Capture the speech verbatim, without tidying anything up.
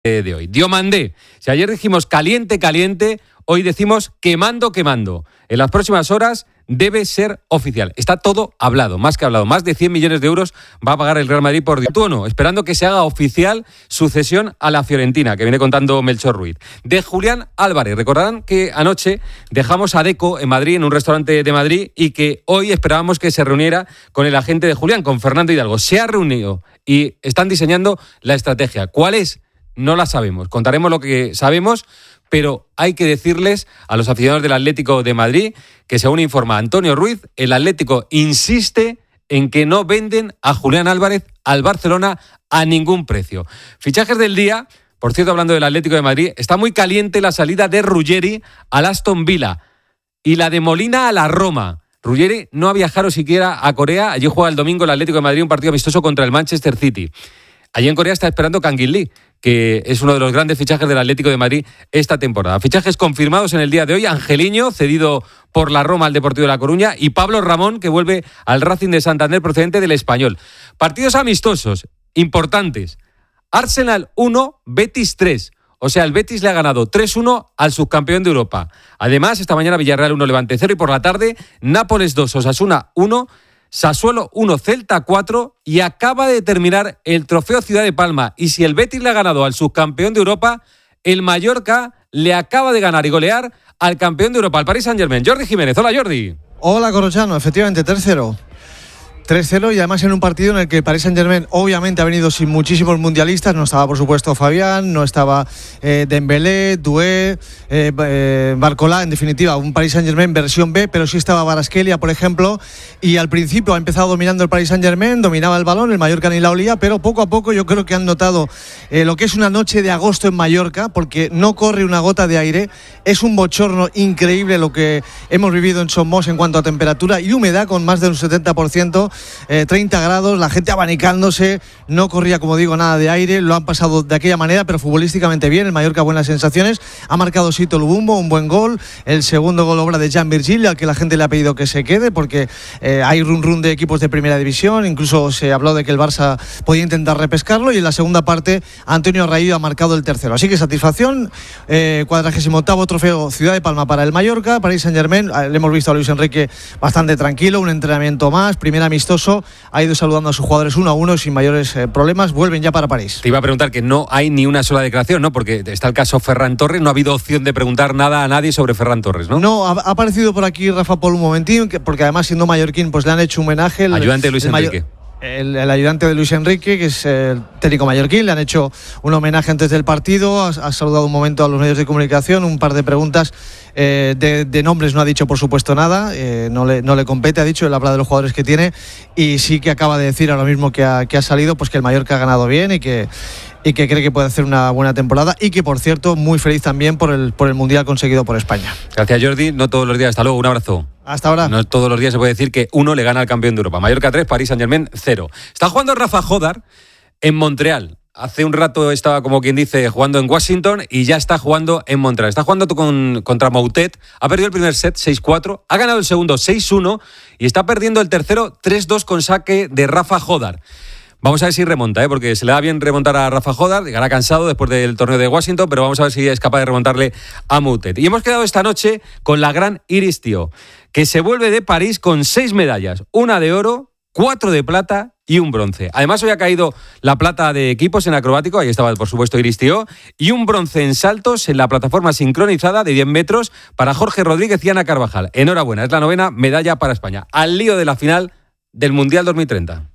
de hoy. Diomandé. Si ayer dijimos caliente, caliente, hoy decimos quemando, quemando. En las próximas horas debe ser oficial. Está todo hablado, más que hablado. Más de cien millones de euros va a pagar el Real Madrid por Diomandé, esperando que se haga oficial su cesión a la Fiorentina, que viene contando Melchor Ruiz. De Julián Álvarez. Recordarán que anoche dejamos a Deco en Madrid, en un restaurante de Madrid, y que hoy esperábamos que se reuniera con el agente de Julián, con Fernando Hidalgo. Se ha reunido y están diseñando la estrategia. ¿Cuál es? No la sabemos. Contaremos lo que sabemos, pero hay que decirles a los aficionados del Atlético de Madrid que, según informa Antonio Ruiz, el Atlético insiste en que no venden a Julián Álvarez al Barcelona a ningún precio. Fichajes del día. Por cierto, hablando del Atlético de Madrid, está muy caliente la salida de Ruggeri al Aston Villa y la de Molina a la Roma. Ruggeri no ha viajado siquiera a Corea. Allí juega el domingo el Atlético de Madrid un partido amistoso contra el Manchester City. Allí en Corea está esperando Kangin Lee, que es uno de los grandes fichajes del Atlético de Madrid esta temporada. Fichajes confirmados en el día de hoy: Angeliño, cedido por la Roma al Deportivo de La Coruña, y Pablo Ramón, que vuelve al Racing de Santander procedente del Español. Partidos amistosos importantes. Arsenal uno, Betis tres. O sea, el Betis le ha ganado tres uno al subcampeón de Europa. Además, esta mañana Villarreal uno, Levante cero, y por la tarde Nápoles dos, Osasuna uno, Sassuolo uno, Celta cuatro, y acaba de terminar el Trofeo Ciudad de Palma. Y si el Betis le ha ganado al subcampeón de Europa, el Mallorca le acaba de ganar y golear al campeón de Europa, al Paris Saint-Germain. Jordi Jiménez. Hola, Jordi. Hola, Corrochano. Efectivamente, tres cero. tres cero, y además en un partido en el que el Paris Saint-Germain obviamente ha venido sin muchísimos mundialistas. No estaba, por supuesto, Fabián, no estaba eh, Dembélé, Doué, eh, eh, Barcola. En definitiva, un Paris Saint-Germain versión B, pero sí estaba Kvaratskhelia, por ejemplo, y al principio ha empezado dominando el Paris Saint-Germain, dominaba el balón, el Mallorca ni la olía, pero poco a poco yo creo que han notado eh, lo que es una noche de agosto en Mallorca, porque no corre una gota de aire. Es un bochorno increíble lo que hemos vivido en Somos en cuanto a temperatura y humedad, con más de un setenta por ciento. Eh, treinta grados, la gente abanicándose, no corría, como digo, nada de aire. Lo han pasado de aquella manera, pero futbolísticamente bien. El Mallorca, buenas sensaciones. Ha marcado Sito Lubumbo, un buen gol. El segundo gol, obra de Jan Virgili, al que la gente le ha pedido que se quede, porque eh, hay run run de equipos de primera división. Incluso se habló de que el Barça podía intentar repescarlo, y en la segunda parte Antonio Raillo ha marcado el tercero. Así que satisfacción. eh, cuadragésimo octavo Trofeo Ciudad de Palma para el Mallorca. Paris Saint-Germain, le hemos visto a Luis Enrique bastante tranquilo, un entrenamiento más, primer amistoso, ha ido saludando a sus jugadores uno a uno sin mayores eh, problemas. Vuelven ya para París. Te iba a preguntar que no hay ni una sola declaración, ¿no? Porque está el caso Ferran Torres, no ha habido opción de preguntar nada a nadie sobre Ferran Torres, ¿no? No, ha, ha aparecido por aquí Rafa Pol un momentín, que, porque además, siendo mallorquín, pues le han hecho un homenaje. El, ayudante de Luis el Enrique. Mayor, el, el ayudante de Luis Enrique, que es el técnico mallorquín, le han hecho un homenaje antes del partido. Ha, ha saludado un momento a los medios de comunicación, un par de preguntas. Eh, de, de nombres no ha dicho, por supuesto, nada, eh, no, le, no le compete, ha dicho, él habla de los jugadores que tiene, y sí que acaba de decir ahora mismo que ha, que ha salido, pues que el Mallorca ha ganado bien y que, y que cree que puede hacer una buena temporada, y que, por cierto, muy feliz también por el, por el Mundial conseguido por España. Gracias, Jordi. No todos los días. Hasta luego, un abrazo. Hasta ahora. No todos los días se puede decir que uno le gana al campeón de Europa. Mallorca tres, Paris Saint-Germain cero. Está jugando Rafa Jodar en Montreal. Hace un rato estaba, como quien dice, jugando en Washington, y ya está jugando en Montreal. Está jugando con, contra Moutet. Ha perdido el primer set seis cuatro, ha ganado el segundo seis uno y está perdiendo el tercero tres dos con saque de Rafa Jodar. Vamos a ver si remonta, ¿eh? Porque se le da bien remontar a Rafa Jodar, llegará cansado después del torneo de Washington, pero vamos a ver si es capaz de remontarle a Moutet. Y hemos quedado esta noche con la gran Iris Tío, que se vuelve de París con seis medallas, una de oro, cuatro de plata y un bronce. Además, hoy ha caído la plata de equipos en acrobático, ahí estaba, por supuesto, Iris Tío, y un bronce en saltos en la plataforma sincronizada de diez metros para Jorge Rodríguez y Ana Carvajal. Enhorabuena, es la novena medalla para España, al lío de la final del Mundial dos mil treinta.